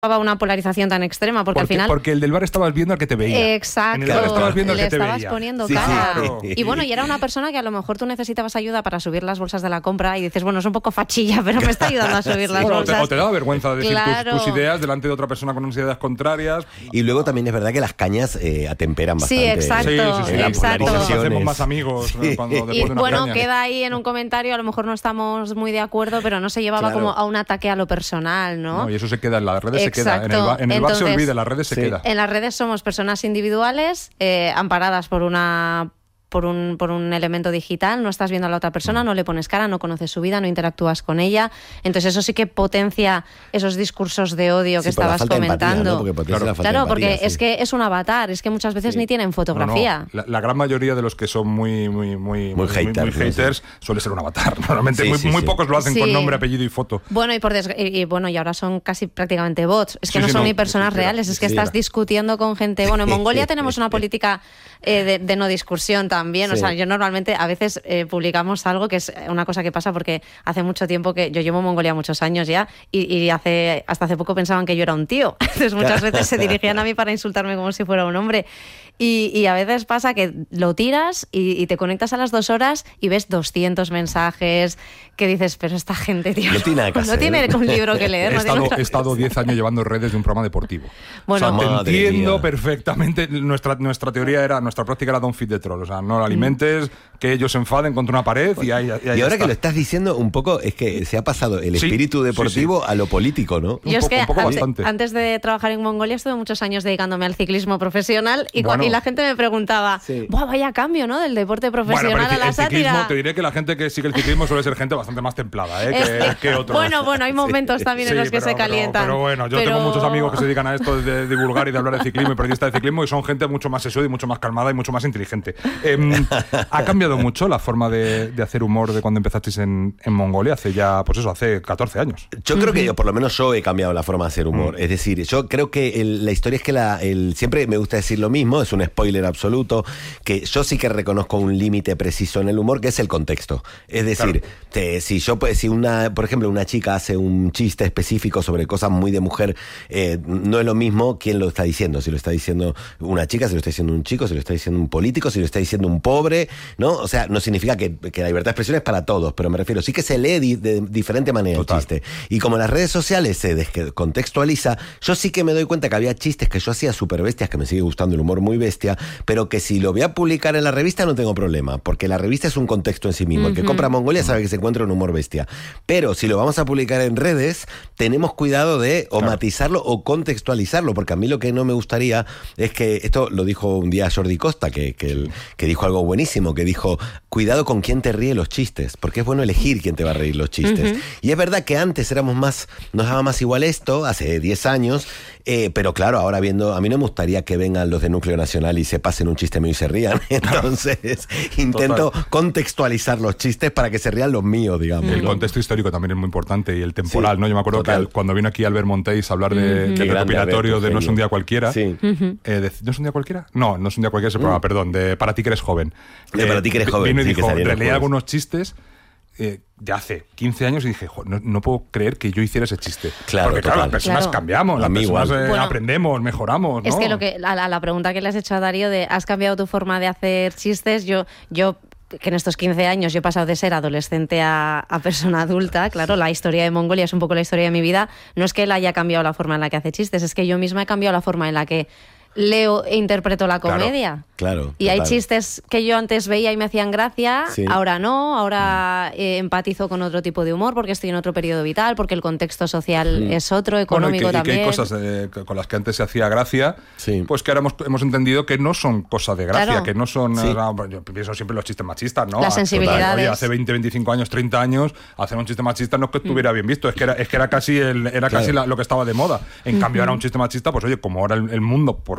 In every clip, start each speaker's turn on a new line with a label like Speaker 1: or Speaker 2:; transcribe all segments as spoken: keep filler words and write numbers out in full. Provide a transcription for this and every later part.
Speaker 1: una polarización tan extrema, porque,
Speaker 2: porque
Speaker 1: al final...
Speaker 2: Porque el del bar estabas viendo al que te veía.
Speaker 1: Exacto.
Speaker 2: En el bar estabas viendo al
Speaker 1: le
Speaker 2: que te
Speaker 1: estabas
Speaker 2: veía.
Speaker 1: poniendo
Speaker 2: Sí,
Speaker 1: cara.
Speaker 2: claro.
Speaker 1: Y bueno, y era una persona que a lo mejor tú necesitabas ayuda para subir las bolsas de la compra y dices, bueno, es un poco fachilla, pero me está ayudando a subir las
Speaker 2: Bueno,
Speaker 1: bolsas.
Speaker 2: o te, o te daba vergüenza decir
Speaker 1: Claro.
Speaker 2: tus, tus ideas delante de otra persona con unas ideas contrarias.
Speaker 3: Y luego también es verdad que las cañas eh, atemperan
Speaker 1: Sí,
Speaker 3: bastante.
Speaker 1: exacto,
Speaker 2: Sí, sí, sí.
Speaker 3: La
Speaker 1: exacto.
Speaker 2: Todos nos
Speaker 3: polarización
Speaker 2: hacemos
Speaker 3: es-
Speaker 2: más amigos
Speaker 3: Sí.
Speaker 2: ¿no? cuando, después
Speaker 1: Y
Speaker 2: de una
Speaker 1: bueno,
Speaker 2: caña.
Speaker 1: queda ahí en un comentario, a lo mejor no estamos muy de acuerdo, pero no se llevaba
Speaker 3: Claro.
Speaker 1: como a un ataque a lo personal, ¿no?
Speaker 2: No, y eso se queda en las redes, se queda. En el,
Speaker 1: Exacto.
Speaker 2: ba- en el bar se
Speaker 1: Entonces,
Speaker 2: olvida, en las redes se
Speaker 3: sí.
Speaker 2: queda.
Speaker 1: En las redes somos personas individuales, eh, amparadas por una por un, por un elemento digital, no estás viendo a la otra persona, no le pones cara, no conoces su vida, no interactúas con ella. Entonces eso sí que potencia esos discursos de odio que
Speaker 3: Sí, por la
Speaker 1: estabas
Speaker 3: falta de empatía,
Speaker 1: comentando.
Speaker 3: ¿no? Porque potencia
Speaker 2: Claro.
Speaker 3: la falta de
Speaker 1: Claro, porque
Speaker 3: empatía,
Speaker 1: es
Speaker 3: sí.
Speaker 1: que es un avatar, es que muchas veces
Speaker 3: Sí.
Speaker 1: ni tienen
Speaker 2: No, no,
Speaker 1: fotografía.
Speaker 2: La, la gran mayoría de los que son muy muy muy,
Speaker 3: Muy haters,
Speaker 2: muy
Speaker 3: ¿no?
Speaker 2: haters suele ser un avatar. Normalmente
Speaker 3: Sí,
Speaker 2: muy,
Speaker 3: sí,
Speaker 2: muy
Speaker 3: sí.
Speaker 2: pocos lo hacen
Speaker 1: Sí.
Speaker 2: con nombre, apellido y foto.
Speaker 1: Bueno, y por desgra- y, y bueno, y ahora son casi prácticamente bots. Es que
Speaker 2: Sí,
Speaker 1: no
Speaker 2: sí,
Speaker 1: son
Speaker 2: no,
Speaker 1: ni personas
Speaker 2: sí, sí,
Speaker 1: reales, es que
Speaker 3: sí,
Speaker 1: estás
Speaker 3: era.
Speaker 1: discutiendo con gente. Bueno, en Mongolia tenemos una política eh, de, de no discusión también. O
Speaker 3: Sí.
Speaker 1: sea, yo normalmente a veces eh, publicamos algo que es una cosa que pasa porque hace mucho tiempo que yo llevo en Mongolia muchos años ya y, y hace hasta hace poco pensaban que yo era un tío. Entonces muchas veces se dirigían a mí para insultarme como si fuera un hombre. Y, y a veces pasa que lo tiras y, y te conectas a las dos horas y ves doscientos mensajes que dices, pero esta gente, tío,
Speaker 3: No tiene nada que
Speaker 1: no
Speaker 3: hacer.
Speaker 1: tiene un libro que leer.
Speaker 2: He
Speaker 1: no tiene
Speaker 2: estado,
Speaker 1: otra
Speaker 2: he estado diez años llevando redes de un programa deportivo.
Speaker 1: Bueno,
Speaker 2: o sea, te
Speaker 3: Madre
Speaker 2: entiendo
Speaker 3: mía.
Speaker 2: perfectamente. Nuestra, nuestra teoría era, nuestra práctica era don't feed the troll. O sea, no lo alimentes, que ellos se enfaden contra una pared y ahí, y ahí
Speaker 3: Y ahora
Speaker 2: está.
Speaker 3: que lo estás diciendo un poco, es que se ha pasado el
Speaker 2: Sí,
Speaker 3: espíritu
Speaker 2: sí,
Speaker 3: deportivo a lo político, ¿no?
Speaker 2: Un
Speaker 1: Yo es
Speaker 2: poco-
Speaker 1: que
Speaker 2: un poco
Speaker 1: ante-
Speaker 2: bastante.
Speaker 1: antes de trabajar en Mongolia estuve muchos años dedicándome al ciclismo profesional y, cua-
Speaker 2: Bueno.
Speaker 1: y la gente me preguntaba,
Speaker 3: Sí.
Speaker 1: ¡buah, vaya cambio, ¿no? Del deporte
Speaker 2: Bueno,
Speaker 1: profesional
Speaker 2: pero el,
Speaker 1: a la
Speaker 2: el ciclismo,
Speaker 1: sátira.
Speaker 2: te diré que la gente que sigue el ciclismo suele ser gente bastante más templada, ¿eh?
Speaker 1: Es-
Speaker 2: que, que otros.
Speaker 1: Bueno, bueno, hay momentos también en
Speaker 2: Sí,
Speaker 1: los que
Speaker 2: pero-
Speaker 1: se
Speaker 2: pero-
Speaker 1: calientan.
Speaker 2: Pero, bueno, yo
Speaker 1: Pero-
Speaker 2: tengo muchos amigos que se dedican a esto de divulgar y de hablar de ciclismo y periodistas de ciclismo y son gente mucho más sesuda y mucho más calmada y mucho más inteligente. Eh, ¿Ha cambiado mucho la forma de, de hacer humor de cuando empezasteis en, en Mongolia? Hace ya, pues eso, hace catorce años.
Speaker 3: Yo creo que yo, por lo menos yo he cambiado la forma de hacer humor. Es decir, yo creo que el- la historia es que la, el, siempre me gusta decir lo mismo, es un spoiler absoluto, que yo sí que reconozco un límite preciso en el humor, que es el contexto. Es decir,
Speaker 2: Claro.
Speaker 3: te- si yo, pues, si una, por ejemplo, una chica hace un chiste específico sobre cosas muy de mujer, eh, no es lo mismo quién lo está diciendo. Si lo está diciendo una chica, si lo está diciendo un chico, si lo está diciendo un político, si lo está diciendo un pobre, ¿no? O sea, no significa que, que la libertad de expresión es para todos, pero me refiero, sí que se lee di- de diferente manera
Speaker 2: Total.
Speaker 3: el chiste. Y como en las redes sociales se descontextualiza, yo sí que me doy cuenta que había chistes que yo hacía súper bestias, que me sigue gustando el humor muy bestia, pero que si lo voy a publicar en la revista no tengo problema, porque la revista es un contexto en sí mismo. El que compra Mongolia sabe que se encuentra un humor bestia. Pero si lo vamos a publicar en redes, tenemos cuidado de o
Speaker 2: Claro.
Speaker 3: matizarlo o contextualizarlo, porque a mí lo que no me gustaría es que, esto lo dijo un día Jordi Costa, que, que, el- que dijo algo buenísimo, que dijo, cuidado con quién te ríe los chistes, porque es bueno elegir quién te va a reír los chistes. Y es verdad que antes éramos más, nos daba más igual esto, hace diez años, eh, pero claro, ahora viendo, a mí no me gustaría que vengan los de Núcleo Nacional y se pasen un chiste mío y se rían. Entonces, intento contextualizar los chistes para que se rían los míos, digamos.
Speaker 2: El
Speaker 3: ¿no?
Speaker 2: contexto histórico también es muy importante y el temporal,
Speaker 3: Sí,
Speaker 2: ¿no? Yo me acuerdo
Speaker 3: total.
Speaker 2: que al- cuando vino aquí Albert Montéis a hablar de, del
Speaker 3: Qué grande,
Speaker 2: recopilatorio
Speaker 3: Albert,
Speaker 2: de No es un
Speaker 3: genio.
Speaker 2: día cualquiera.
Speaker 3: Sí.
Speaker 2: eh, de- ¿No es un día cualquiera? No, no es un día cualquiera ese programa, perdón, de Para ti que eres joven.
Speaker 3: De Para ti que eres
Speaker 2: vi-
Speaker 3: joven,
Speaker 2: Vino y
Speaker 3: sí, que
Speaker 2: dijo,
Speaker 3: salía los
Speaker 2: releí
Speaker 3: jueves.
Speaker 2: algunos chistes eh, de hace quince años y dije, "Jo, no, no puedo creer que yo hiciera ese chiste.
Speaker 3: Claro,
Speaker 2: Porque claro,
Speaker 3: total.
Speaker 2: las personas
Speaker 1: Claro.
Speaker 2: cambiamos,
Speaker 3: A
Speaker 2: las
Speaker 3: mí
Speaker 2: personas
Speaker 3: igual.
Speaker 2: eh,
Speaker 1: Bueno,
Speaker 2: aprendemos, mejoramos, ¿no?
Speaker 1: Es que lo que a la, a la pregunta que le has hecho a Darío de ¿has cambiado tu forma de hacer chistes? Yo, yo que en estos quince años yo he pasado de ser adolescente a, a persona adulta, claro, la historia de Mongolia es un poco la historia de mi vida, no es que él haya cambiado la forma en la que hace chistes, es que yo misma he cambiado la forma en la que leo e interpreto la
Speaker 2: Claro.
Speaker 1: comedia.
Speaker 3: Claro,
Speaker 1: Y hay
Speaker 3: total.
Speaker 1: chistes que yo antes veía y me hacían gracia,
Speaker 3: Sí.
Speaker 1: ahora no, ahora eh, empatizo con otro tipo de humor porque estoy en otro periodo vital, porque el contexto social es otro,
Speaker 2: Bueno, y
Speaker 1: económico
Speaker 2: que, y que
Speaker 1: también.
Speaker 2: hay cosas eh, que- con las que antes se hacía gracia,
Speaker 3: Sí.
Speaker 2: pues que ahora hemos, hemos entendido que no son cosa de gracia,
Speaker 1: Claro.
Speaker 2: que no son...
Speaker 3: Sí.
Speaker 2: eh, no, yo pienso siempre en los chistes machistas, ¿no?
Speaker 1: Las
Speaker 2: Ah,
Speaker 1: sensibilidades.
Speaker 2: Oye, hace veinte, veinticinco años, treinta años, hacer un chiste machista no es que estuviera bien visto, es que era, es que era casi, el, era
Speaker 3: Claro.
Speaker 2: casi la- lo que estaba de moda. En cambio, ahora un chiste machista, pues oye, como ahora el, el mundo, por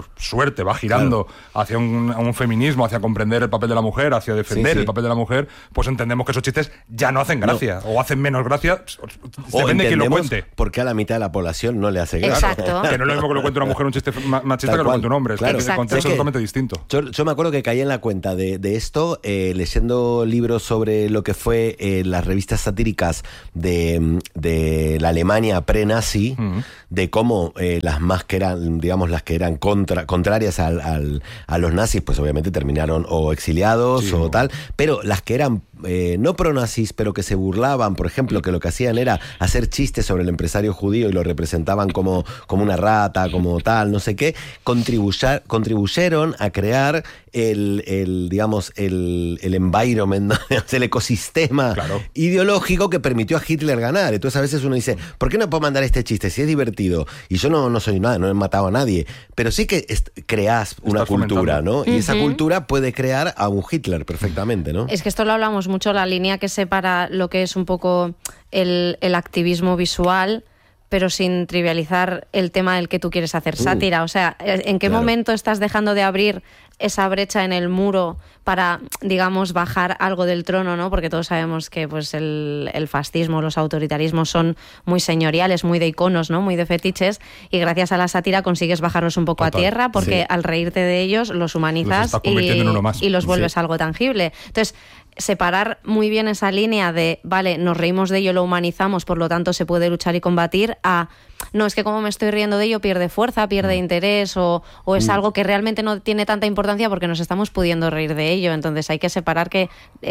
Speaker 2: por suerte, va girando claro. hacia un, un feminismo, hacia comprender el papel de la mujer, hacia defender sí, sí. el papel de la mujer, pues entendemos que esos chistes ya no hacen gracia, no. o hacen menos gracia, depende de quién lo cuente.
Speaker 3: Porque a la mitad de la población no le hace gracia.
Speaker 1: Exacto.
Speaker 2: Que no es lo mismo que lo cuente una mujer un chiste machista que lo cuente un hombre, claro. es que el contexto es totalmente distinto.
Speaker 3: Yo, yo me acuerdo que caí en la cuenta de, de esto, eh, leyendo libros sobre lo que fue eh, las revistas satíricas de, de la Alemania pre-nazi, uh-huh. de cómo eh, las más que eran, digamos, las que eran contra, contrarias al, al, a los nazis, pues obviamente terminaron o exiliados sí, o no. tal, pero las que eran eh, no pro-nazis, pero que se burlaban, por ejemplo, que lo que hacían era hacer chistes sobre el empresario judío y lo representaban como, como una rata, como tal, no sé qué, contribuya, contribuyeron a crear el, el digamos, el, el environment, el ecosistema claro. ideológico que permitió a Hitler ganar. Entonces a veces uno dice, ¿por qué no puedo mandar este chiste? Si es divertido. Y yo no, no soy nada, no he matado a nadie. Pero sí que est- creás una Estás cultura, ¿no? Uh-huh. Y esa cultura puede crear a un Hitler perfectamente, ¿no?
Speaker 1: Es que esto lo hablamos mucho, la línea que separa lo que es un poco el, el activismo visual, pero sin trivializar el tema del que tú quieres hacer sátira. Uh, o sea, ¿en qué claro. momento estás dejando de abrir esa brecha en el muro para, digamos, bajar algo del trono, ¿no? Porque todos sabemos que pues el, el fascismo, los autoritarismos son muy señoriales, muy de iconos, ¿no? Muy de fetiches, y gracias a la sátira consigues bajarlos un poco Total, a tierra, porque sí. al reírte de ellos los humanizas los y, en uno más. y los vuelves sí. algo tangible. Entonces, separar muy bien esa línea de, vale, nos reímos de ello, lo humanizamos, por lo tanto se puede luchar y combatir, a, no, es que como me estoy riendo de ello pierde fuerza, pierde mm. interés, o, o es mm. algo que realmente no tiene tanta importancia porque nos estamos pudiendo reír de ello. Entonces hay que separar que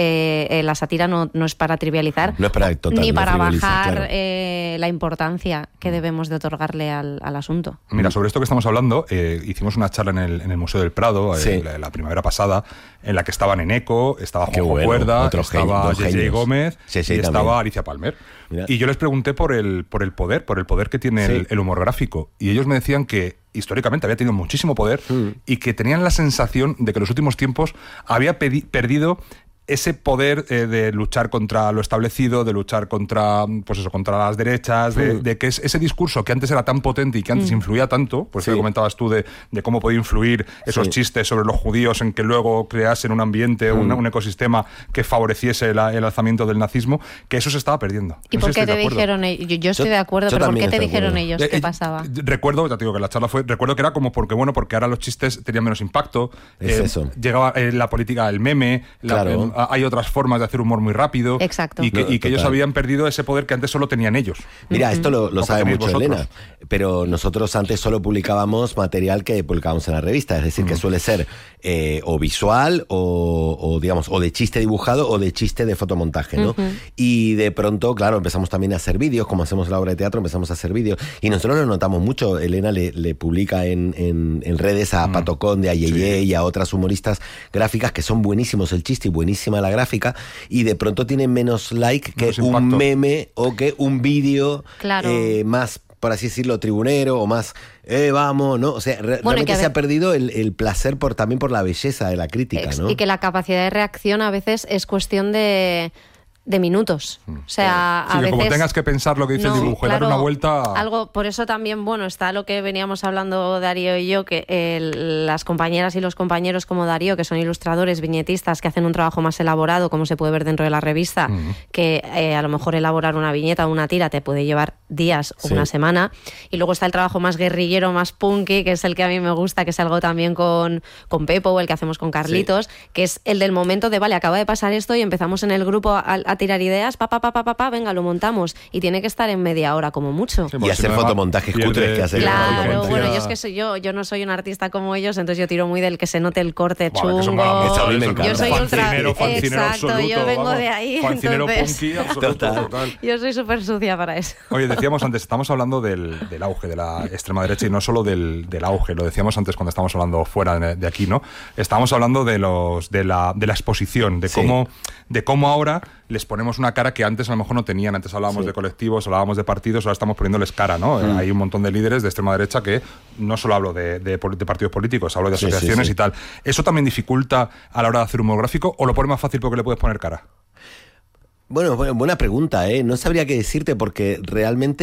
Speaker 1: eh, la sátira no, no es para trivializar,
Speaker 3: no es para total,
Speaker 1: ni para
Speaker 3: no
Speaker 1: bajar
Speaker 3: claro.
Speaker 1: eh, la importancia que debemos de otorgarle al, al asunto.
Speaker 2: Mira, sobre esto que estamos hablando, eh, hicimos una charla en el, en el Museo del Prado, sí. eh, la, la primavera pasada, en la que estaban Eneco, estaba Juanjo bueno, Cuerda, estaba J J Gómez J J y estaba también. Alicia Palmer. Mira. Y yo les pregunté por el, por el poder, por el poder que tiene sí. el, el humor gráfico. Y ellos me decían que históricamente había tenido muchísimo poder mm. y que tenían la sensación de que en los últimos tiempos había pedi- perdido ese poder eh, de luchar contra lo establecido, de luchar contra, pues eso, contra las derechas, de, mm. de que es ese discurso que antes era tan potente y que antes mm. influía tanto, pues sí. que comentabas tú de, de cómo podía influir esos sí. chistes sobre los judíos en que luego creasen un ambiente, mm. un, un ecosistema que favoreciese la, el alzamiento del nazismo, que eso se estaba perdiendo.
Speaker 1: ¿Y no por qué te dijeron ellos? Yo, yo estoy yo, de acuerdo, pero ¿por qué te dijeron ellos? ¿Qué eh, pasaba?
Speaker 2: Recuerdo, ya te digo que la charla fue, recuerdo que era como porque, bueno, porque ahora los chistes tenían menos impacto,
Speaker 3: es
Speaker 2: eh,
Speaker 3: eso.
Speaker 2: Llegaba eh, la política del meme, la,
Speaker 3: claro.
Speaker 2: eh, hay otras formas de hacer humor muy rápido.
Speaker 1: Exacto.
Speaker 2: Y que,
Speaker 3: no,
Speaker 2: y que ellos habían perdido ese poder que antes solo tenían ellos.
Speaker 3: Mira,
Speaker 1: uh-huh.
Speaker 3: esto lo, lo sabe mucho
Speaker 2: vosotros.
Speaker 3: Elena, pero nosotros antes solo publicábamos material que publicábamos en la revista, es decir, uh-huh. que suele ser eh, o visual o, o, digamos, o de chiste dibujado o de chiste de fotomontaje, ¿no? Uh-huh. Y de pronto, claro, empezamos también a hacer vídeos, como hacemos la obra de teatro, empezamos a hacer vídeos. Y nosotros lo notamos mucho. Elena le, le publica en, en, en redes a uh-huh. Pato Conde, a Yeye sí. y a otras humoristas gráficas que son buenísimos el chiste y buenísima la gráfica, y de pronto tienen menos like que
Speaker 2: menos
Speaker 3: un meme o que un vídeo
Speaker 1: claro.
Speaker 3: eh, más, por así decirlo, tribunero o más, eh, vamos, ¿no? O sea, re-
Speaker 1: bueno,
Speaker 3: realmente se
Speaker 1: ver...
Speaker 3: ha perdido el, el placer por también por la belleza de la crítica,
Speaker 1: Ex-
Speaker 3: ¿no?
Speaker 1: Y que la capacidad de reacción a veces es cuestión de... de minutos, o sea,
Speaker 2: sí,
Speaker 1: a
Speaker 2: que
Speaker 1: veces...
Speaker 2: como tengas que pensar lo que dice no, el dibujo y
Speaker 1: claro,
Speaker 2: dar una vuelta...
Speaker 1: Algo, por eso también, bueno, está lo que veníamos hablando Darío y yo, que el, las compañeras y los compañeros como Darío, que son ilustradores, viñetistas, que hacen un trabajo más elaborado, como se puede ver dentro de la revista, uh-huh. que eh, a lo mejor elaborar una viñeta o una tira te puede llevar días o sí. una semana, y luego está el trabajo más guerrillero, más punky, que es el que a mí me gusta, que es algo también con, con Pepo, o el que hacemos con Carlitos, sí. que es el del momento de, vale, acaba de pasar esto y empezamos en el grupo a, a tirar ideas, pa, pa, pa, pa, pa, pa, venga, lo montamos, y tiene que estar en media hora como mucho.
Speaker 3: Sí, y hacer fotomontajes cutres que hacen.
Speaker 1: Claro, bueno, yo es que soy yo, yo no soy un artista como ellos, entonces yo tiro muy del que se note el corte
Speaker 2: bueno,
Speaker 1: chungo.
Speaker 3: Eso a mí me encanta.
Speaker 1: Yo soy ultra...
Speaker 2: Fancinero, fancinero
Speaker 1: Exacto,
Speaker 2: absoluto,
Speaker 1: yo vengo
Speaker 2: vamos,
Speaker 1: de ahí,
Speaker 2: fancinero
Speaker 1: entonces...
Speaker 2: punky absoluto,
Speaker 3: Total.
Speaker 2: total.
Speaker 1: Yo soy súper sucia para eso.
Speaker 2: Oye, decíamos antes, estamos hablando del, del auge de la extrema derecha y no solo del, del auge, lo decíamos antes cuando estábamos hablando fuera de, de aquí, ¿no? Estábamos hablando de los de la, de la exposición, de cómo, sí. de cómo ahora les ponemos una cara que antes a lo mejor no tenían. Antes hablábamos sí. de colectivos, hablábamos de partidos, ahora estamos poniéndoles cara, ¿no? Mm. Hay un montón de líderes de extrema derecha que no solo hablo de, de, de partidos políticos, hablo de asociaciones sí, sí, sí. y tal. ¿Eso también dificulta a la hora de hacer humor gráfico o lo pone más fácil porque le puedes poner cara?
Speaker 3: Bueno, buena pregunta, ¿eh? No sabría qué decirte porque realmente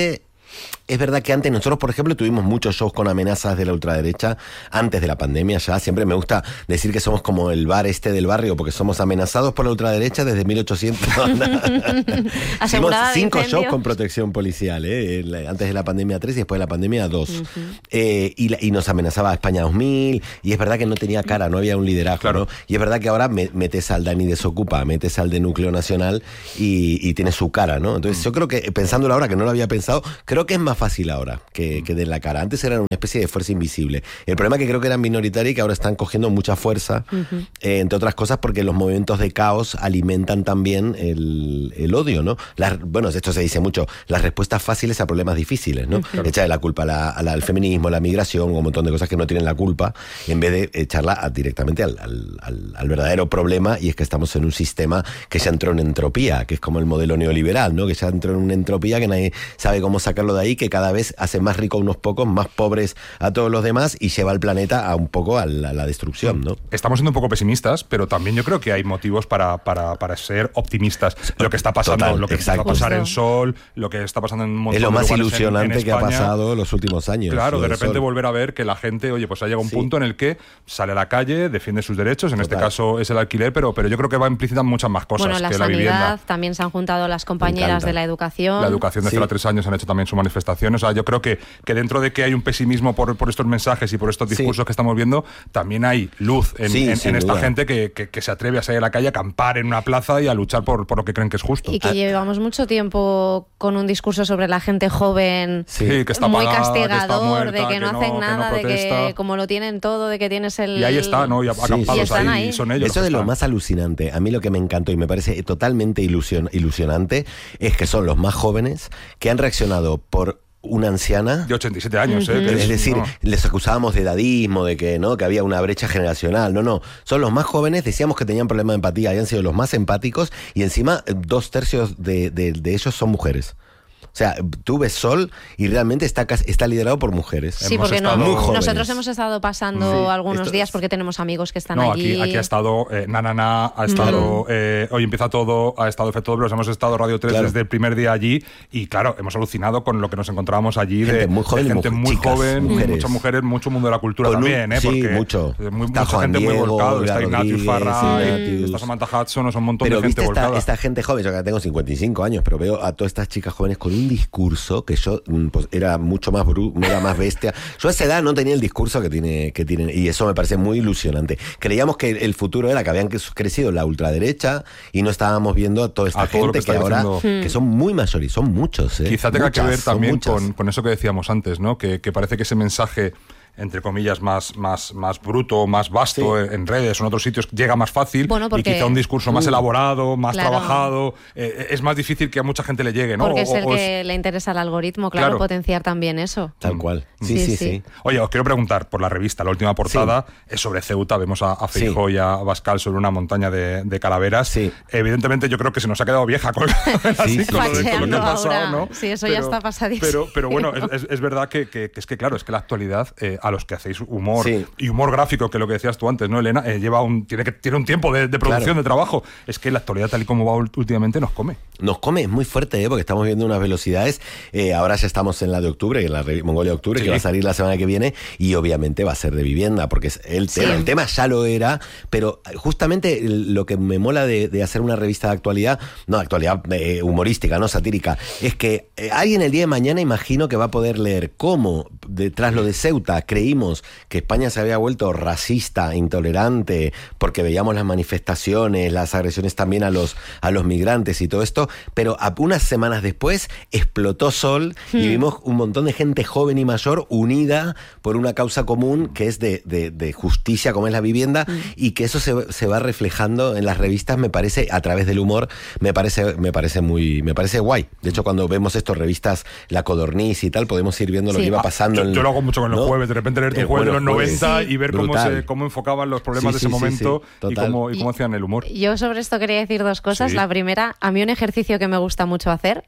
Speaker 3: Es verdad que antes nosotros, por ejemplo, tuvimos muchos shows con amenazas de la ultraderecha antes de la pandemia ya. Siempre me gusta decir que somos como el bar este del barrio porque somos amenazados por la ultraderecha desde mil ochocientos. Hicimos cinco shows con protección policial, ¿eh? Antes de la pandemia tres y después de la pandemia dos. Uh-huh. eh, y, y nos amenazaba España dos mil y es verdad que no tenía cara, no había un liderazgo, claro. ¿no? Y es verdad que ahora me, metes al Dani Desocupa, metes al de Núcleo Nacional y, y tiene su cara, ¿no? Entonces uh-huh. yo creo que, pensándolo ahora, que no lo había pensado, creo que es más fácil ahora que, que den la cara. Antes eran una especie de fuerza invisible. El problema es que creo que eran minoritarios y que ahora están cogiendo mucha fuerza, uh-huh. eh, entre otras cosas porque los movimientos de caos alimentan también el, el odio, ¿no? Las, bueno, esto se dice mucho, las respuestas fáciles a problemas difíciles, ¿no? Uh-huh. Echarle la culpa a la, a la, al feminismo, a la migración, un montón de cosas que no tienen la culpa, en vez de echarla a, directamente al, al, al, al verdadero problema, y es que estamos en un sistema que ya entró en entropía, que es como el modelo neoliberal, ¿no? Que ya entró en una entropía que nadie sabe cómo sacarlo de ahí, que cada vez hace más rico a unos pocos, más pobres a todos los demás y lleva al planeta a un poco a la, a la destrucción, ¿no?
Speaker 2: Estamos siendo un poco pesimistas, pero también yo creo que hay motivos para, para, para ser optimistas. Lo que está pasando, Total, lo que exacto. va a pasar en Sol, lo que está pasando en un montón
Speaker 3: es lo
Speaker 2: de
Speaker 3: más
Speaker 2: lugares
Speaker 3: ilusionante
Speaker 2: en, en
Speaker 3: que ha pasado los últimos años.
Speaker 2: Claro, de repente Sol. volver a ver que la gente, oye, pues ha llegado un sí. punto en el que sale a la calle, defiende sus derechos, en Total. este caso es el alquiler, pero, pero yo creo que va implícita muchas más cosas
Speaker 1: bueno, la
Speaker 2: que
Speaker 1: sanidad,
Speaker 2: la vivienda.
Speaker 1: También se han juntado las compañeras de la educación.
Speaker 2: La educación desde sí. hace tres años han hecho también su manifestación. O sea, yo creo que, que dentro de que hay un pesimismo por, por estos mensajes y por estos discursos sí. que estamos viendo, también hay luz en, sí, en, en esta duda. gente que, que, que se atreve a salir a la calle, a acampar en una plaza y a luchar por, por lo que creen que es justo.
Speaker 1: Y que ah. llevamos mucho tiempo con un discurso sobre la gente joven
Speaker 2: sí, que está
Speaker 1: muy
Speaker 2: pagada,
Speaker 1: castigador,
Speaker 2: que está muerta,
Speaker 1: de que, que no hacen nada,
Speaker 2: que no
Speaker 1: de que como lo tienen todo, de que tienes el...
Speaker 2: Y ahí está, ¿no? Y acampados
Speaker 1: sí,
Speaker 2: ahí,
Speaker 1: ahí.
Speaker 2: Son ellos.
Speaker 3: Eso es lo más alucinante. A mí lo que me encantó y me parece totalmente ilusion, ilusionante es que son los más jóvenes que han reaccionado por una anciana
Speaker 2: de ochenta y siete años, uh-huh. ¿eh?
Speaker 3: Es, es decir,
Speaker 2: no.
Speaker 3: les acusábamos de edadismo, de que no que había una brecha generacional. No, no. Son los más jóvenes, decíamos que tenían problemas de empatía, habían sido los más empáticos y encima dos tercios de, de, de ellos son mujeres. O sea, tú ves Sol y realmente está, está liderado por mujeres.
Speaker 1: Sí,
Speaker 2: hemos
Speaker 1: porque no,
Speaker 3: muy jóvenes.
Speaker 1: nosotros hemos estado pasando sí, algunos esto, días porque tenemos amigos que están
Speaker 2: no,
Speaker 1: allí.
Speaker 2: Aquí, aquí ha estado eh, Nanana, ha estado mm. eh, Hoy Empieza Todo, ha estado Efecto Doblos, hemos estado Radio tres claro. desde el primer día allí y claro, hemos alucinado con lo que nos encontrábamos allí
Speaker 3: gente
Speaker 2: de
Speaker 3: muy joven,
Speaker 2: de gente
Speaker 3: muy,
Speaker 2: muy
Speaker 3: chicas,
Speaker 2: joven,
Speaker 3: mujeres.
Speaker 2: muchas mujeres, mucho mundo de la cultura con también, un, ¿eh?
Speaker 3: Sí,
Speaker 2: porque
Speaker 3: mucho.
Speaker 2: Muy,
Speaker 3: está
Speaker 2: mucha
Speaker 3: Juan
Speaker 2: gente
Speaker 3: Diego,
Speaker 2: muy volcado, está Ignatius Farray,
Speaker 3: Ignatius.
Speaker 2: está Samantha Hudson, o sea, un montón
Speaker 3: pero
Speaker 2: de gente
Speaker 3: esta,
Speaker 2: volcada.
Speaker 3: Esta gente joven, yo que tengo cincuenta y cinco años, pero veo a todas estas chicas jóvenes con un discurso que yo pues, era mucho más bru era más bestia. Yo a esa edad no tenía el discurso que tiene, que tiene y eso me parece muy ilusionante. Creíamos que el futuro era que habían crecido la ultraderecha y no estábamos viendo a toda esta a gente que, que ahora diciendo... que son muy mayores, son muchos. ¿eh?
Speaker 2: Quizá tenga
Speaker 3: muchas,
Speaker 2: que ver también con, con eso que decíamos antes, ¿no? Que, que parece que ese mensaje entre comillas, más, más, más bruto, más vasto sí. en redes o en otros sitios, llega más fácil
Speaker 1: bueno, porque,
Speaker 2: y quizá un discurso más uh, elaborado, más claro. trabajado, eh, es más difícil que a mucha gente le llegue, ¿no?
Speaker 1: Porque
Speaker 2: o,
Speaker 1: es el
Speaker 2: o
Speaker 1: que
Speaker 2: es...
Speaker 1: le interesa al algoritmo, claro, claro, potenciar también eso.
Speaker 3: Tal cual. Sí sí, sí, sí, sí.
Speaker 2: Oye, os quiero preguntar por la revista, la última portada sí. es sobre Ceuta, vemos a, a Feijóo sí. y a Abascal sobre una montaña de, de calaveras.
Speaker 3: Sí.
Speaker 2: Evidentemente yo creo que se nos ha quedado vieja con, así, sí, con, lo, de, con lo que ha pasado, ¿no?
Speaker 1: Sí, eso
Speaker 2: pero,
Speaker 1: ya está pasadísimo.
Speaker 2: Pero, pero bueno, es, es, es verdad que, que, que es que, claro, es que la actualidad, eh, a los que hacéis humor Sí. y humor gráfico, que lo que decías tú antes, ¿no, Elena? Eh, lleva un, tiene, que, tiene un tiempo de, de producción, claro. de trabajo. Es que la actualidad, tal y como va últimamente, nos come.
Speaker 3: Nos come, es muy fuerte, ¿eh? Porque estamos viendo unas velocidades. Eh, ahora ya estamos en la de octubre, en la Mongolia de octubre, sí. que va a salir la semana que viene, y obviamente va a ser de vivienda, porque es el tema. Sí. El tema ya lo era, pero justamente lo que me mola de, de hacer una revista de actualidad, no, actualidad eh, humorística, no satírica, es que eh, alguien el día de mañana imagino que va a poder leer cómo, detrás lo de Ceuta, creímos que España se había vuelto racista, intolerante, porque veíamos las manifestaciones, las agresiones también a los, a los migrantes y todo esto, pero unas semanas después explotó Sol hmm. y vimos un montón de gente joven y mayor unida por una causa común que es de, de, de justicia, como es la vivienda, hmm. y que eso se, se va reflejando en las revistas, me parece, a través del humor, me parece, me parece muy, me parece guay. De hecho, cuando vemos estos revistas, La Codorniz y tal, podemos ir viendo sí. lo que iba pasando.
Speaker 2: Ah, yo,
Speaker 3: en,
Speaker 2: yo lo hago mucho con los ¿no? jueves, de repente leerte un jueves de los noventa
Speaker 3: sí.
Speaker 2: y ver cómo, se, cómo enfocaban los problemas sí, de ese sí, momento sí, sí. y cómo, y cómo hacían el humor.
Speaker 1: Yo sobre esto quería decir dos cosas. Sí. La primera, a mí un ejercicio que me gusta mucho hacer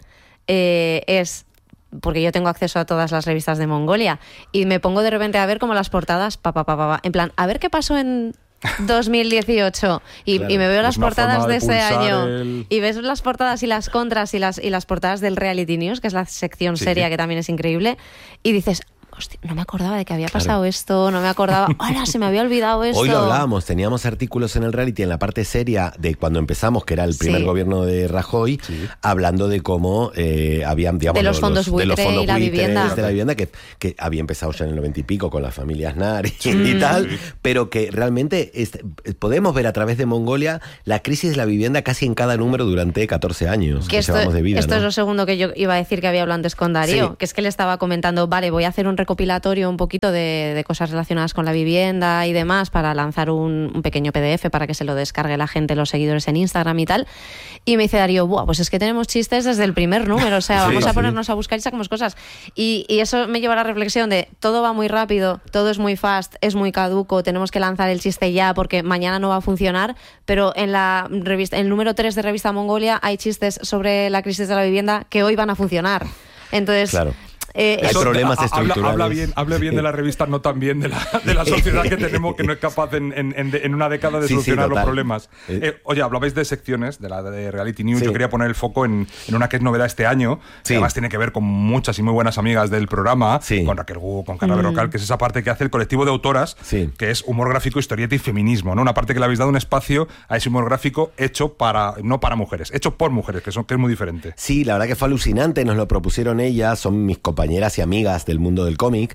Speaker 1: eh, es... porque yo tengo acceso a todas las revistas de Mongolia y me pongo de repente a ver como las portadas, pa, pa, pa, pa, pa, en plan, a ver qué pasó en dos mil dieciocho y,
Speaker 3: Claro.
Speaker 1: y me veo
Speaker 2: Es
Speaker 1: las
Speaker 2: una
Speaker 1: portadas
Speaker 2: forma
Speaker 1: de
Speaker 2: de
Speaker 1: ese
Speaker 2: pulsar
Speaker 1: año
Speaker 2: el-
Speaker 1: y ves las portadas y las contras y las, y las portadas del Reality News, que es la sección
Speaker 2: Sí.
Speaker 1: seria que también es increíble, y dices, hostia, no me acordaba de que había
Speaker 3: Claro.
Speaker 1: pasado esto, no me acordaba, ¡hola! Se me había olvidado esto.
Speaker 3: Hoy lo hablábamos, teníamos artículos en el reality en la parte seria de cuando empezamos, que era el primer
Speaker 1: Sí.
Speaker 3: gobierno de Rajoy,
Speaker 2: Sí.
Speaker 3: hablando de cómo eh, habían, digamos,
Speaker 1: De los fondos
Speaker 3: de los
Speaker 1: buitre
Speaker 3: fondos
Speaker 1: y la
Speaker 3: buitres
Speaker 1: vivienda.
Speaker 3: de la vivienda, que, que había empezado ya en el noventa y pico con las familias Aznar y,
Speaker 1: Mm.
Speaker 3: y tal, pero que realmente es- podemos ver a través de Mongolia la crisis de la vivienda casi en cada número durante catorce años
Speaker 1: Que
Speaker 3: que
Speaker 1: esto,
Speaker 3: llevamos de vida.
Speaker 1: esto
Speaker 3: ¿no?
Speaker 1: es lo segundo que yo iba a decir que había hablado antes con Darío,
Speaker 3: Sí.
Speaker 1: que es que le estaba comentando, vale, voy a hacer un recopilatorio un poquito de, de cosas relacionadas con la vivienda y demás para lanzar un, un pequeño P D F para que se lo descargue la gente, los seguidores en Instagram y tal. Y me dice Darío, buah, pues es que tenemos chistes desde el primer número, o sea,
Speaker 3: Sí,
Speaker 1: vamos a
Speaker 3: sí.
Speaker 1: ponernos a buscar y sacamos cosas. Y, y eso me lleva a la reflexión de, todo va muy rápido, todo es muy fast, es muy caduco, tenemos que lanzar el chiste ya porque mañana no va a funcionar, pero en la revista, en el número tres de Revista Mongolia hay chistes sobre la crisis de la vivienda que hoy van a funcionar. Entonces,
Speaker 3: Claro.
Speaker 1: eh,
Speaker 3: Hay
Speaker 1: es-
Speaker 3: problemas
Speaker 2: ha- habla-
Speaker 3: estructurales.
Speaker 2: Habla, bien, habla bien de la revista, no tan bien de la, de la sociedad que tenemos, que no es capaz en, en- en- en una década de
Speaker 3: Sí, sí,
Speaker 2: solucionar los
Speaker 3: total.
Speaker 2: problemas.
Speaker 3: Eh.
Speaker 2: Eh, oye, hablabais de secciones de la de Reality News.
Speaker 3: Sí.
Speaker 2: Yo quería poner el foco en, en una que es novedad este año,
Speaker 3: Sí.
Speaker 2: que además tiene que ver con muchas y muy buenas amigas del programa,
Speaker 3: Sí.
Speaker 2: con Raquel Gu, con Carla Berrocal, que es esa parte que hace el colectivo de autoras,
Speaker 3: Sí.
Speaker 2: que es humor gráfico, historieta y feminismo, ¿no? Una parte que le habéis dado un espacio a ese humor gráfico hecho para, no para mujeres, hecho por mujeres, que, son, que es muy diferente.
Speaker 3: Sí, la verdad que fue alucinante, nos lo propusieron ellas, son mis compañeras y amigas del mundo del cómic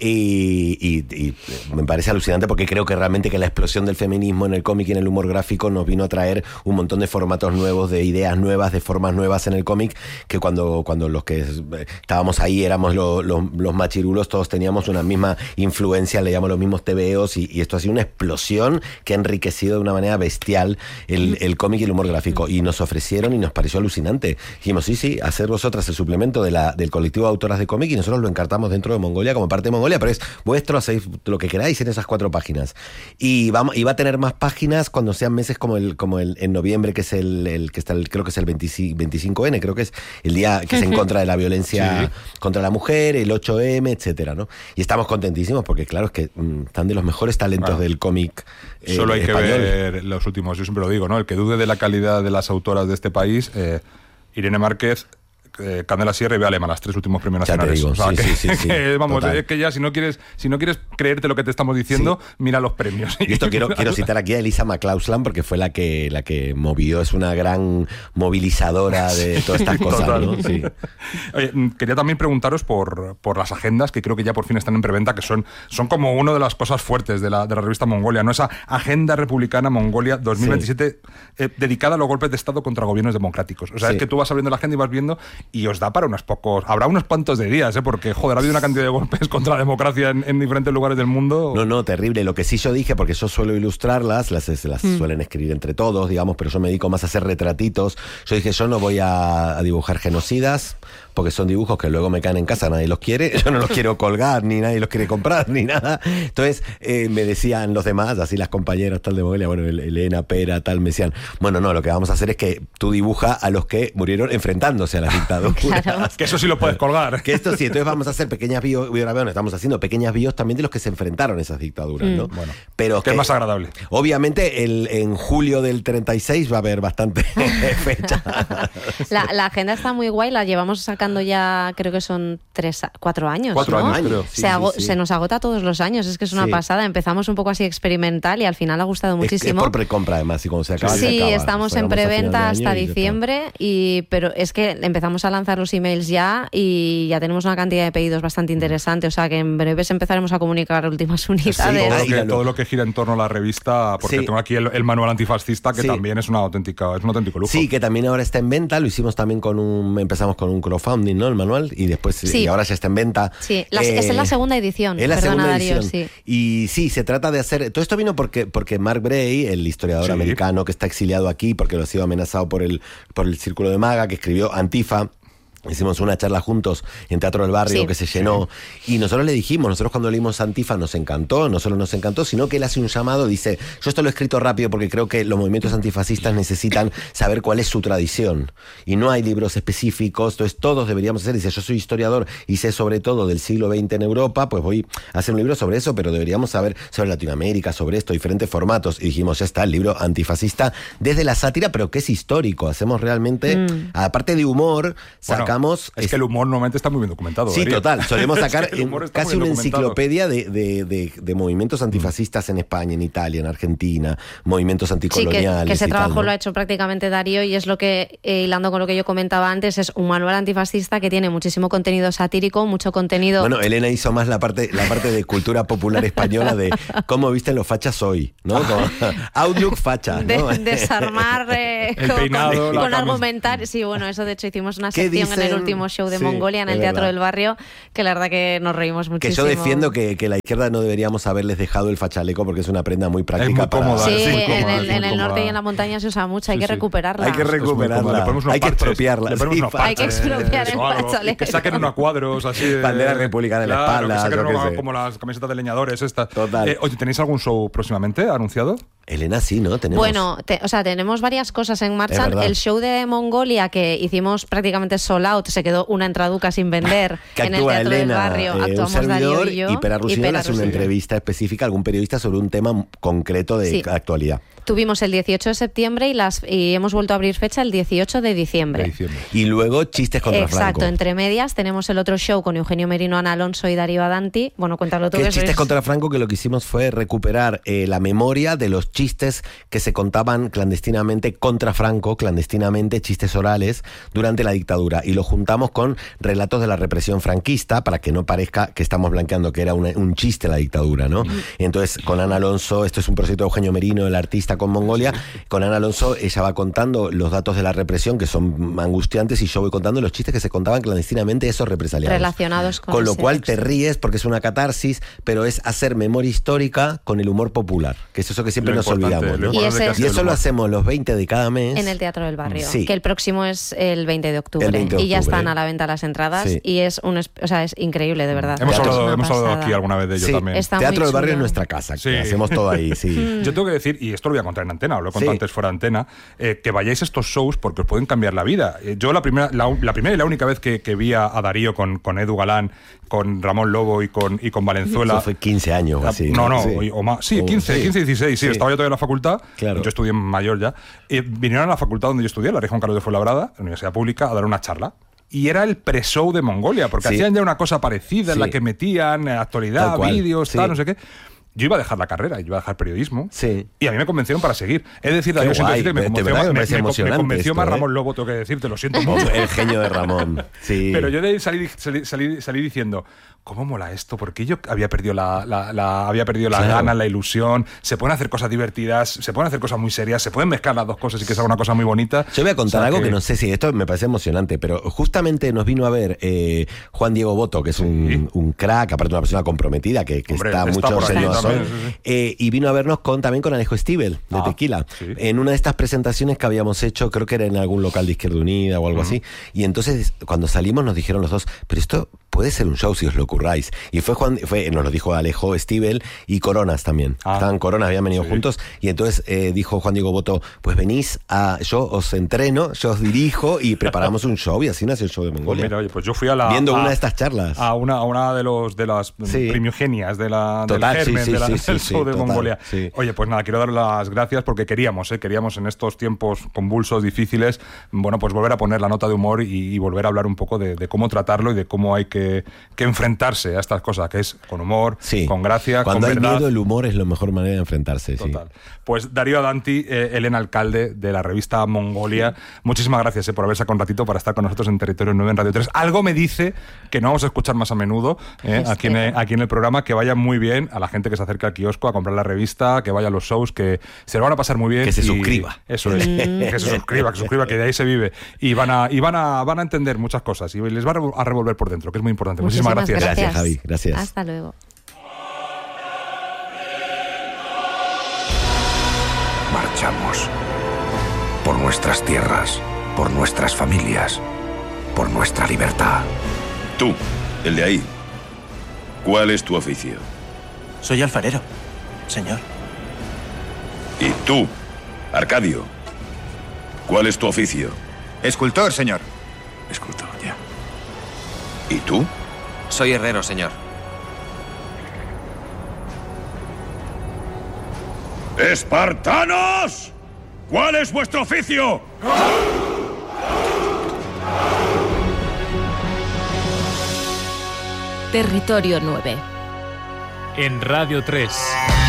Speaker 3: y, y- y me parece alucinante porque creo que realmente que la explosión del feminismo en el cómic y en el humor gráfico nos vino a traer un montón de formatos nuevos, de ideas nuevas, de formas nuevas en el cómic, que cuando, cuando los que eh, estábamos ahí éramos lo- lo- los machirulos, todos teníamos una misma influencia, leíamos los mismos tebeos y, y esto ha sido una explosión que ha enriquecido de una manera bestial el, el cómic y el humor gráfico y nos ofrecieron y nos pareció alucinante. Dijimos, sí, sí, hacer vosotras el suplemento de la, del colectivo de autoras de cómic y nosotros lo encartamos dentro de Mongolia como parte de Mongolia, pero es vuestro, hacéis lo que queráis en esas cuatro páginas. Y vamos, y va a tener más páginas cuando sean meses como el, como el en noviembre, que es el, el que está el, creo que es el veinticinco ene, creo que es el día que es en contra de la violencia
Speaker 2: Sí.
Speaker 3: contra la mujer, el ocho eme, etcétera, ¿no? Y estamos contentísimos porque claro, es que mm, están de los mejores talentos
Speaker 2: Claro.
Speaker 3: del cómic eh,
Speaker 2: Solo hay
Speaker 3: español.
Speaker 2: que ver los últimos, yo siempre lo digo, ¿no? El que dude de la calidad de las autoras de este país, eh, Irene Márquez, eh, Candela Sierra y Bea Alemán, las tres últimos premios
Speaker 3: Ya te
Speaker 2: nacionales.
Speaker 3: digo,
Speaker 2: O sea,
Speaker 3: sí,
Speaker 2: que,
Speaker 3: sí, sí, sí,
Speaker 2: que, vamos,
Speaker 3: total.
Speaker 2: es que ya si no quieres, si no quieres creerte lo que te estamos diciendo, mira los premios.
Speaker 3: Y esto quiero, quiero citar aquí a Elisa McLaughlin porque fue la que, la que movió, es una gran movilizadora de todas estas cosas,
Speaker 2: Total.
Speaker 3: ¿no? Sí.
Speaker 2: Oye, mm, quería también preguntaros por, por las agendas, que creo que ya por fin están en preventa, que son, son como una de las cosas fuertes de la, de la revista Mongolia, ¿no? Esa Agenda Republicana Mongolia dos mil veintisiete eh, dedicada a los golpes de Estado contra gobiernos democráticos. O sea,
Speaker 3: Sí.
Speaker 2: es que tú vas abriendo la agenda y vas viendo y os da para unos pocos, habrá unos cuantos de días, ¿eh? Porque, joder, ha habido una cantidad de golpes contra la democracia en, en diferentes lugares del mundo.
Speaker 3: No, no, terrible. Lo que sí yo dije, porque yo suelo ilustrarlas, las, las
Speaker 1: Mm.
Speaker 3: suelen escribir entre todos, digamos, pero yo me dedico más a hacer retratitos. Yo dije, yo no voy a, a dibujar genocidas, porque son dibujos que luego me caen en casa, nadie los quiere, yo no los quiero colgar, ni nadie los quiere comprar, ni nada. Entonces eh, me decían los demás, así las compañeras tal de Mongolia, bueno, Elena, Pera, tal, me decían, bueno, no, lo que vamos a hacer es que tú dibuja a los que murieron enfrentándose a las dictaduras.
Speaker 1: Claro.
Speaker 2: Que eso sí lo puedes colgar.
Speaker 3: Que esto sí, entonces vamos a hacer pequeñas bio, biografías, estamos haciendo pequeñas bios también de los que se enfrentaron a esas dictaduras, ¿no?
Speaker 2: Bueno,
Speaker 3: pero
Speaker 2: que es más agradable.
Speaker 3: Obviamente el, en julio del treinta y seis va a haber bastante fecha.
Speaker 1: La, la agenda está muy guay, la llevamos sacando ya, creo que son tres, a- cuatro años.
Speaker 2: Cuatro
Speaker 1: ¿no?
Speaker 2: años, creo.
Speaker 3: Sí,
Speaker 1: se, ago-
Speaker 3: sí, sí.
Speaker 1: se nos agota todos los años, es que es una
Speaker 3: Sí.
Speaker 1: pasada. Empezamos un poco así experimental y al final ha gustado
Speaker 3: Es, es
Speaker 1: muchísimo.
Speaker 3: por precompra además, y cuando se acaba, se
Speaker 1: Sí,
Speaker 3: acaba.
Speaker 1: estamos en
Speaker 3: Cerramos a final de
Speaker 1: preventa
Speaker 3: año
Speaker 1: hasta
Speaker 3: y ya está.
Speaker 1: diciembre, y, pero es que empezamos a lanzar los emails ya y ya tenemos una cantidad de pedidos bastante interesante, o sea que en breves empezaremos a comunicar últimas unidades.
Speaker 2: Todo lo,
Speaker 3: Ay,
Speaker 2: que,
Speaker 3: la-
Speaker 2: todo lo que gira en torno a la revista, porque
Speaker 3: Sí.
Speaker 2: tengo aquí el, el manual antifascista, que
Speaker 3: Sí.
Speaker 2: también es una auténtica, es un auténtico lujo.
Speaker 3: Sí, que también ahora está en venta, lo hicimos también con un, empezamos con un crowdfunding, ¿no? El manual, y después,
Speaker 1: Sí.
Speaker 3: y ahora ya está en venta.
Speaker 1: Sí, la-
Speaker 3: Eh,
Speaker 1: esa es la segunda edición,
Speaker 3: Es la
Speaker 1: perdona,
Speaker 3: segunda
Speaker 1: Darío,
Speaker 3: edición.
Speaker 1: sí.
Speaker 3: Y sí, se trata de hacer, todo esto vino porque, porque Mark Bray, el historiador
Speaker 2: Sí.
Speaker 3: americano que está exiliado aquí, porque lo ha sido amenazado por el, por el Círculo de Maga, que escribió Antifa, Hicimos una charla juntos en Teatro del Barrio, sí, que se llenó, sí. Y nosotros le dijimos, nosotros cuando leímos Antifa nos encantó, no solo nos encantó, sino que él hace un llamado, dice, yo esto lo he escrito rápido porque creo que los movimientos antifascistas necesitan saber cuál es su tradición, y no hay libros específicos, entonces todos deberíamos hacer, dice, yo soy historiador y sé sobre todo del siglo veinte en Europa, pues voy a hacer un libro sobre eso, pero deberíamos saber sobre Latinoamérica, sobre esto, diferentes formatos, y dijimos, ya está, el libro antifascista desde la sátira, pero que es histórico, hacemos realmente, mm. aparte de humor, sacamos...
Speaker 2: Bueno, es que el humor normalmente está muy bien documentado.
Speaker 3: Sí,
Speaker 2: Darío.
Speaker 3: Total. Solemos sacar
Speaker 2: es que en,
Speaker 3: casi una enciclopedia de, de, de, de movimientos antifascistas en España, en Italia, en Argentina, movimientos anticoloniales.
Speaker 1: Sí, que, que ese
Speaker 3: y
Speaker 1: trabajo
Speaker 3: tal, ¿no?
Speaker 1: lo ha hecho prácticamente Darío, y es lo que, eh, hilando con lo que yo comentaba antes, es un manual antifascista que tiene muchísimo contenido satírico, mucho contenido...
Speaker 3: Bueno, Elena hizo más la parte, la parte de cultura popular española de cómo visten los fachas hoy, ¿no? Como, Outlook facha, ¿no?
Speaker 1: De, desarmar eh,
Speaker 2: el
Speaker 1: con,
Speaker 2: peinado,
Speaker 1: con, con argumentar. Sí, bueno, eso de hecho hicimos una sección en el último show de
Speaker 3: sí,
Speaker 1: Mongolia en el Teatro del Barrio, que la verdad que nos reímos muchísimo.
Speaker 3: Que yo defiendo que, que la izquierda no deberíamos haberles dejado el fachaleco porque es una prenda muy práctica.
Speaker 2: Es muy cómoda,
Speaker 3: para...
Speaker 1: Sí,
Speaker 2: es muy
Speaker 1: en,
Speaker 2: cómoda,
Speaker 1: el,
Speaker 2: es muy
Speaker 1: en el norte
Speaker 2: cómoda.
Speaker 1: y en la montaña se usa mucho, hay
Speaker 2: Sí,
Speaker 1: que
Speaker 2: sí.
Speaker 1: recuperarla.
Speaker 3: Hay que recuperarla, hay que expropiarla.
Speaker 2: Le ponemos
Speaker 3: sí,
Speaker 2: unos
Speaker 1: hay que
Speaker 2: parches,
Speaker 1: expropiar el
Speaker 2: o algo,
Speaker 1: fachaleco.
Speaker 2: Que saquen unos cuadros así de...
Speaker 3: Bandera republicana en la
Speaker 2: claro,
Speaker 3: espalda,
Speaker 2: que saquen
Speaker 3: yo qué
Speaker 2: unos,
Speaker 3: sé.
Speaker 2: como las camisetas de leñadores estas.
Speaker 3: Total.
Speaker 2: Eh, oye, ¿tenéis algún show próximamente anunciado?
Speaker 3: Elena, sí, ¿no? Tenemos...
Speaker 1: Bueno, te, o sea, tenemos varias cosas en marcha.
Speaker 3: Es
Speaker 1: El show de Mongolia, que hicimos prácticamente sold out, se quedó una entraduca sin vender
Speaker 3: que
Speaker 1: en el
Speaker 3: actúa
Speaker 1: Teatro
Speaker 3: Elena,
Speaker 1: del Barrio.
Speaker 3: eh,
Speaker 1: Actuamos
Speaker 3: un servidor,
Speaker 1: Darío y yo.
Speaker 3: y Pera Rusiñol hace una
Speaker 1: Rusiñol.
Speaker 3: entrevista específica a algún periodista sobre un tema concreto de
Speaker 1: Sí.
Speaker 3: actualidad.
Speaker 1: Tuvimos el dieciocho de septiembre y, las, y hemos vuelto a abrir fecha el dieciocho de diciembre.
Speaker 2: De diciembre.
Speaker 3: Y luego chistes contra
Speaker 1: Exacto,
Speaker 3: Franco.
Speaker 1: entre medias tenemos el otro show con Eugenio Merino, Ana Alonso y Darío Adanti. Bueno, cuéntalo tú.
Speaker 3: Que
Speaker 1: que
Speaker 3: chistes
Speaker 1: sois-
Speaker 3: contra Franco, que lo que hicimos fue recuperar eh, la memoria de los chistes que se contaban clandestinamente contra Franco, clandestinamente, chistes orales, durante la dictadura. Y lo juntamos con relatos de la represión franquista, para que no parezca que estamos blanqueando que era una, un chiste la dictadura, ¿no? Entonces, con Ana Alonso, esto es un proyecto de Eugenio Merino, el artista con Mongolia. Con Ana Alonso, ella va contando los datos de la represión, que son angustiantes, y yo voy contando los chistes que se contaban clandestinamente esos represaliados.
Speaker 1: Relacionados con
Speaker 3: Con lo
Speaker 1: ese
Speaker 3: cual
Speaker 1: texto.
Speaker 3: te ríes porque es una catarsis, pero es hacer memoria histórica con el humor popular, que es eso que siempre
Speaker 2: Lo
Speaker 3: nos
Speaker 2: importante,
Speaker 3: olvidamos,
Speaker 2: lo
Speaker 3: ¿no?
Speaker 1: Y
Speaker 2: importante
Speaker 1: ese-
Speaker 2: que ha
Speaker 3: Y
Speaker 2: sido el
Speaker 3: eso lo
Speaker 2: humor.
Speaker 3: hacemos los veinte de cada mes.
Speaker 1: En el Teatro del Barrio,
Speaker 3: Sí.
Speaker 1: que el próximo es el veinte de octubre,
Speaker 3: El veinte de
Speaker 1: y ya
Speaker 3: octubre.
Speaker 1: están a la venta las entradas.
Speaker 3: Sí.
Speaker 1: Y es un, es- o sea, es increíble, de verdad.
Speaker 2: Hemos
Speaker 1: Es
Speaker 2: hablado,
Speaker 1: una
Speaker 2: hemos hablado
Speaker 1: pasada.
Speaker 2: aquí alguna vez de ello
Speaker 3: Sí,
Speaker 2: también.
Speaker 1: Está
Speaker 3: Teatro
Speaker 1: muy
Speaker 3: del Barrio
Speaker 1: chulo.
Speaker 3: es nuestra casa,
Speaker 2: Sí.
Speaker 3: que hacemos todo ahí, sí.
Speaker 2: Yo tengo que decir, y esto lo voy a contar en antena, lo he contado
Speaker 3: Sí.
Speaker 2: antes fuera de antena, eh, que vayáis a estos shows porque os pueden cambiar la vida. Eh, yo la primera, la, la primera y la única vez que, que vi a, a Darío con, con Edu Galán, con Ramón Lobo y con, y con Valenzuela...
Speaker 3: Eso fue quince años o así.
Speaker 2: No, no,
Speaker 3: Sí.
Speaker 2: o más. Sí,
Speaker 3: O-
Speaker 2: quince,
Speaker 3: sí.
Speaker 2: quince, dieciséis, sí,
Speaker 3: Sí.
Speaker 2: estaba yo todavía en la facultad.
Speaker 3: Claro.
Speaker 2: Yo estudié mayor ya. Eh, vinieron a la facultad donde yo estudié, la Región Carlos de Fuenlabrada, la Universidad Pública, a dar una charla. Y era el pre-show de Mongolia, porque
Speaker 3: Sí.
Speaker 2: hacían ya una cosa parecida en
Speaker 3: Sí.
Speaker 2: la que metían eh, actualidad,
Speaker 3: Tal cual.
Speaker 2: vídeos,
Speaker 3: Sí.
Speaker 2: tal, no sé qué. Yo iba a dejar la carrera, yo iba a dejar periodismo.
Speaker 3: Sí.
Speaker 2: Y a mí me convencieron para seguir. Es decir,
Speaker 3: Qué
Speaker 2: yo siento
Speaker 3: guay,
Speaker 2: decirte que me
Speaker 3: de
Speaker 2: convenció,
Speaker 3: verdad
Speaker 2: más,
Speaker 3: que me
Speaker 2: me,
Speaker 3: parece
Speaker 2: me- me
Speaker 3: emocionante
Speaker 2: convenció más
Speaker 3: esto, ¿eh?
Speaker 2: Ramón Lobo, tengo que decirte, lo siento mucho.
Speaker 3: El genio de Ramón. Sí.
Speaker 2: Pero yo de ahí salí, salí, salí, salí diciendo, ¿cómo mola esto? Porque yo había perdido la, la, la- había perdido las
Speaker 3: Claro.
Speaker 2: ganas, la ilusión. Se pueden hacer cosas divertidas, se pueden hacer cosas muy serias, se pueden mezclar las dos cosas y que sea una cosa muy bonita.
Speaker 3: Yo voy a contar
Speaker 2: O sea
Speaker 3: algo que... no sé si esto me parece emocionante, pero justamente nos vino a ver eh, Juan Diego Boto, que es un,
Speaker 2: Sí.
Speaker 3: un crack, aparte una persona comprometida, que, que
Speaker 2: Hombre,
Speaker 3: está,
Speaker 2: está por
Speaker 3: muchos
Speaker 2: aquí
Speaker 3: años
Speaker 2: también,
Speaker 3: hoy,
Speaker 2: sí, sí.
Speaker 3: eh, y vino a vernos con, también con Alejo Stivel, de
Speaker 2: Ah,
Speaker 3: Tequila,
Speaker 2: sí.
Speaker 3: en una de estas presentaciones que habíamos hecho, creo que era en algún local de Izquierda Unida o algo así, y entonces cuando salimos nos dijeron los dos, pero esto puede ser un show si os lo curráis. Y fue Juan, fue, nos lo dijo Alejo Stivel y Coronas también.
Speaker 2: Ah.
Speaker 3: Estaban Coronas, habían venido
Speaker 2: Sí.
Speaker 3: juntos, y entonces eh, dijo Juan Diego Boto, pues venís a, yo os entreno, yo os dirijo y preparamos un show, y así nació el show de
Speaker 2: Pues
Speaker 3: Mongolia.
Speaker 2: mira, oye, pues yo fui a la...
Speaker 3: Viendo
Speaker 2: a-
Speaker 3: una de estas charlas.
Speaker 2: A una, a una de, los, de las
Speaker 3: Sí.
Speaker 2: primogenias de la,
Speaker 3: Total,
Speaker 2: del
Speaker 3: sí,
Speaker 2: germen
Speaker 3: sí,
Speaker 2: de la-
Speaker 3: sí, sí,
Speaker 2: del
Speaker 3: sí,
Speaker 2: show de
Speaker 3: total,
Speaker 2: Mongolia.
Speaker 3: sí.
Speaker 2: Oye, pues nada, quiero dar las gracias porque queríamos, ¿eh? queríamos en estos tiempos convulsos, difíciles, bueno, pues volver a poner la nota de humor y, y volver a hablar un poco de, de cómo tratarlo y de cómo hay que, que enfrentarse a estas cosas, que es con humor,
Speaker 3: Sí.
Speaker 2: con gracia,
Speaker 3: Cuando
Speaker 2: con
Speaker 3: hay
Speaker 2: verdad.
Speaker 3: miedo, el humor es la mejor manera de enfrentarse. Sí.
Speaker 2: Total. Pues Darío Adanti, eh, Elena Alcalde, de la revista Mongolia, muchísimas gracias eh, por haber sacado un ratito para estar con nosotros en Territorio nueve en Radio tres. Algo me dice que no vamos a escuchar más a menudo eh, aquí, en, el- aquí en el programa, que vaya muy bien a la gente que se acerca al kiosco a comprar la revista, que vaya a los shows, que se lo van a pasar muy bien.
Speaker 3: Que se
Speaker 2: y-
Speaker 3: suscriba.
Speaker 2: Eso es, que se suscriba, que se suscriba, que de ahí se vive. Y van a, y van a, van a entender muchas cosas y les va a revol- a revolver por dentro, que es muy importante. Muchísimas,
Speaker 1: Muchísimas
Speaker 2: gracias.
Speaker 3: Gracias, Javi, gracias.
Speaker 1: Hasta luego.
Speaker 4: Marchamos por nuestras tierras, por nuestras familias, por nuestra libertad.
Speaker 5: Tú, el de ahí, ¿cuál es tu oficio?
Speaker 6: Soy alfarero, señor.
Speaker 5: Y tú, Arcadio, ¿cuál es tu oficio?
Speaker 4: Escultor, señor.
Speaker 5: Escultor, ya. ¿Y tú?
Speaker 7: Soy herrero, señor.
Speaker 5: ¡Espartanos! ¿Cuál es vuestro oficio?
Speaker 8: Territorio nueve.
Speaker 9: En Radio tres.